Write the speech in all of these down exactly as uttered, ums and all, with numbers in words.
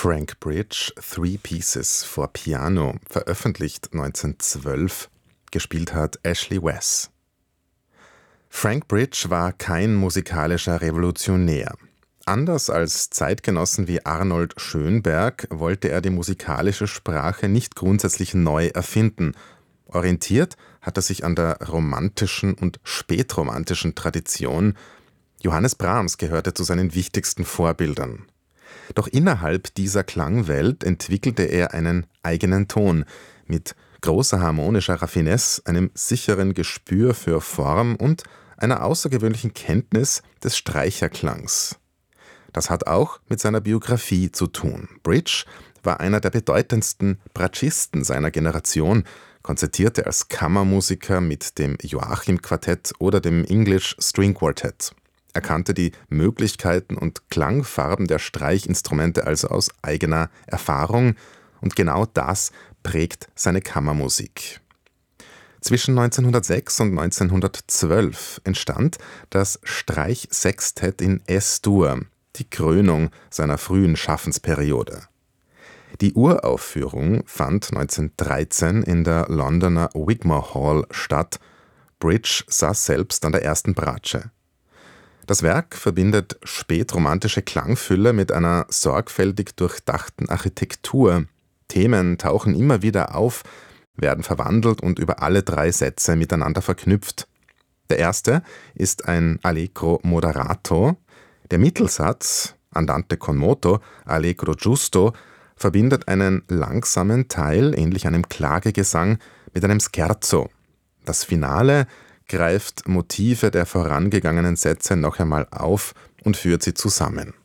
Frank Bridge Three Pieces for Piano, veröffentlicht neunzehnhundertzwölf, gespielt hat Ashley Wes. Frank Bridge war kein musikalischer Revolutionär. Anders als Zeitgenossen wie Arnold Schönberg wollte er die musikalische Sprache nicht grundsätzlich neu erfinden. Orientiert hat er sich an der romantischen und spätromantischen Tradition. Johannes Brahms gehörte zu seinen wichtigsten Vorbildern. Doch innerhalb dieser Klangwelt entwickelte er einen eigenen Ton mit großer harmonischer Raffinesse, einem sicheren Gespür für Form und einer außergewöhnlichen Kenntnis des Streicherklangs. Das hat auch mit seiner Biografie zu tun. Bridge war einer der bedeutendsten Bratschisten seiner Generation, konzertierte als Kammermusiker mit dem Joachim-Quartett oder dem English String Quartet. Er kannte die Möglichkeiten und Klangfarben der Streichinstrumente also aus eigener Erfahrung, und genau das prägt seine Kammermusik. Zwischen neunzehnhundertsechs und neunzehnhundertzwölf entstand das Streichsextett in Es-Dur, die Krönung seiner frühen Schaffensperiode. Die Uraufführung fand neunzehnhundertdreizehn in der Londoner Wigmore Hall statt. Bridge saß selbst an der ersten Bratsche. Das Werk verbindet spätromantische Klangfülle mit einer sorgfältig durchdachten Architektur. Themen tauchen immer wieder auf, werden verwandelt und über alle drei Sätze miteinander verknüpft. Der erste ist ein Allegro moderato. Der Mittelsatz, Andante con moto, Allegro giusto, verbindet einen langsamen Teil, ähnlich einem Klagegesang, mit einem Scherzo. Das Finale greift Motive der vorangegangenen Sätze noch einmal auf und führt sie zusammen.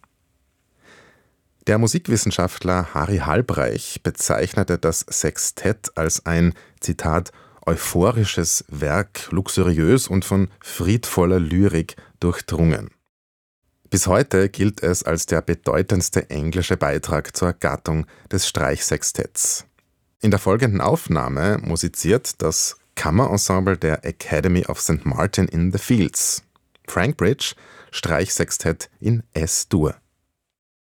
Der Musikwissenschaftler Harry Halbreich bezeichnete das Sextett als ein, Zitat, euphorisches Werk, luxuriös und von friedvoller Lyrik durchdrungen. Bis heute gilt es als der bedeutendste englische Beitrag zur Gattung des Streichsextetts. In der folgenden Aufnahme musiziert das Kammerensemble der Academy of Saint Martin in the Fields. Frank Bridge, Streichsextett in Es-Dur.